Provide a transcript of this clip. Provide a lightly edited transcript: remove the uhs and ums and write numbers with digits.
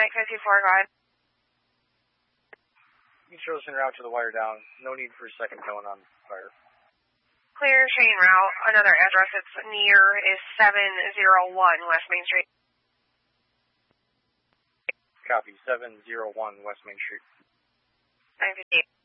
Mike 54, go ahead. Mutual's en route to the wire down. No need for a second going on fire. Clear chain route. Another address it's near is 701 West Main Street. Copy. 701 West Main Street. 958.